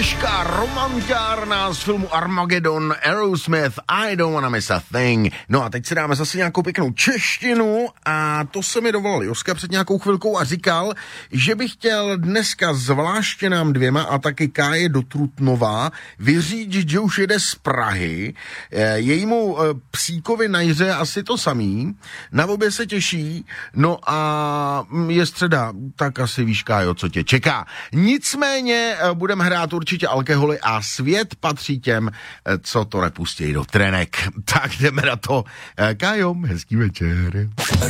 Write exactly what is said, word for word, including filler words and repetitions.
těžká romantiárna z filmu Armageddon, Aerosmith, I don't wanna miss a thing. No a teď si dáme zase nějakou pěknou češtinu a to se mi dovolal Joska před nějakou chvilkou a říkal, že bych chtěl dneska zvláště nám dvěma a taky Káje do Trutnova vyřídit, že už jede z Prahy. Jejímu psíkovi na Jiře asi to samý. Na obě se těší, no a je středa, tak asi víš, Kájo, co tě čeká. Nicméně budeme hrát určitě alkoholy a svět patří těm, co to nepustějí do trenek. Tak jdeme na to. Kájo, hezký večer.